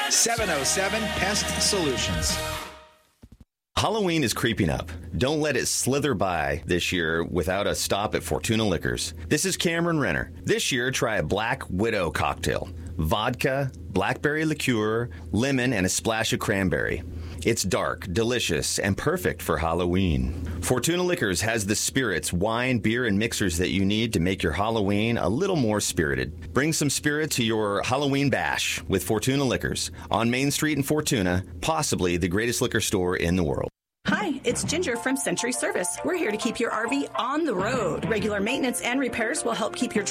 707 Pest Solutions. Halloween is creeping up. Don't let it slither by this year without a stop at Fortuna Liquors. This is Cameron Renner. This year, try a Black Widow cocktail. Vodka, blackberry liqueur, lemon, and a splash of cranberry. It's dark, delicious, and perfect for Halloween. Fortuna Liquors has the spirits, wine, beer, and mixers that you need to make your Halloween a little more spirited. Bring some spirit to your Halloween bash with Fortuna Liquors on Main Street in Fortuna, possibly the greatest liquor store in the world. Hi, it's Ginger from Century Service. We're here to keep your RV on the road. Regular maintenance and repairs will help keep your